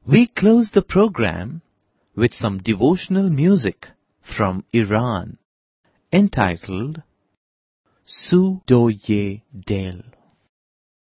We close the program with some devotional music from Iran entitled Su Do Ye Del.